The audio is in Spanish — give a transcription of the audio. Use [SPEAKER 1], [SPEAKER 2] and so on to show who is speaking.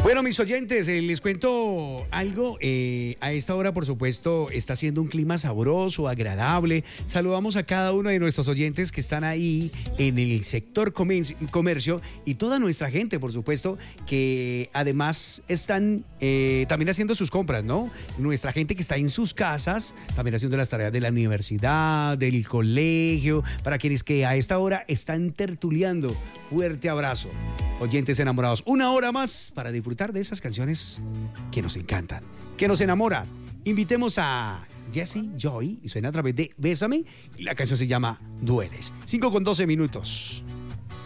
[SPEAKER 1] Bueno, mis oyentes, les cuento algo. A esta hora, por supuesto, está siendo un clima sabroso, agradable. Saludamos a cada uno de nuestros oyentes que están ahí en el sector comercio y toda nuestra gente, por supuesto, que además están también haciendo sus compras, ¿no? Nuestra gente que está en sus casas, también haciendo las tareas de la universidad, del colegio, para quienes que a esta hora están tertuleando. Fuerte abrazo. Oyentes enamorados, una hora más para disfrutar de esas canciones que nos encantan, que nos enamoran. Invitemos a Jessie Joy y suena a través de Bésame y la canción se llama Dueles. 5:12.